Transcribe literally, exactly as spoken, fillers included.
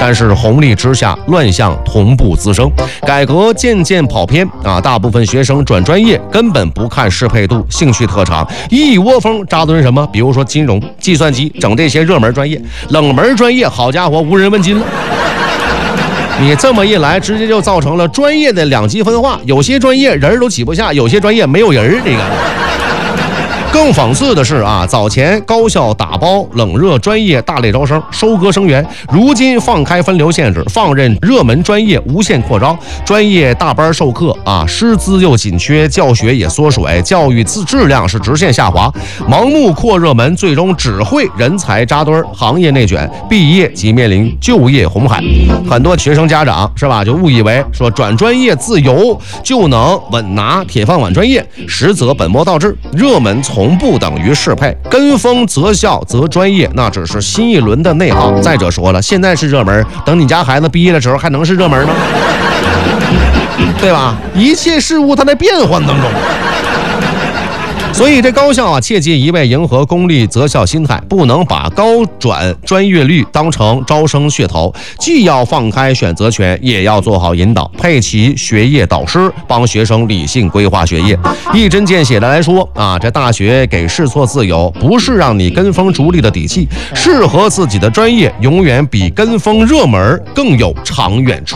但是红利之下，乱象同步滋生，改革渐渐跑偏啊！大部分学生转专业根本不看适配度、兴趣特长，一窝蜂扎堆什么？比如说金融、计算机，整这些热门专业，冷门专业，好家伙，无人问津了。你这么一来，直接就造成了专业的两极分化，有些专业人都挤不下，有些专业没有人。这个更讽刺的是啊，早前高校打包冷热专业大类招生，收割生源，如今放开分流限制，放任热门专业无限扩招，专业大班授课啊，师资又紧缺，教学也缩水，教育质质量是直线下滑，盲目扩热门，最终只会人才扎堆，行业内卷，毕业即面临就业红海。很多学生家长是吧，就误以为说转专业自由就能稳拿铁饭碗专业，实则本末倒置，热门从不等于适配，跟风择校择专业，那只是新一轮的内耗。再者说了，现在是热门，等你家孩子毕业的时候还能是热门吗？对吧？一切事物它在变换当中。所以这高校啊，切记一味迎合公立择校心态，不能把高转专业率当成招生噱头，既要放开选择权，也要做好引导，配齐学业导师，帮学生理性规划学业。一针见血的来说啊，这大学给试错自由，不是让你跟风逐利的底气，适合自己的专业永远比跟风热门更有长远之